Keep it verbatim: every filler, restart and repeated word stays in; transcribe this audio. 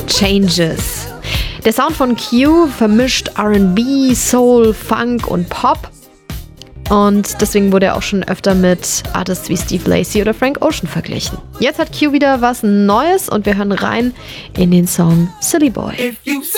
Changes. Der Sound von Q vermischt R and B, Soul, Funk und Pop. Und deswegen wurde er auch schon öfter mit Artists wie Steve Lacy oder Frank Ocean verglichen. Jetzt hat Q wieder was Neues und wir hören rein in den Song Silly Boy.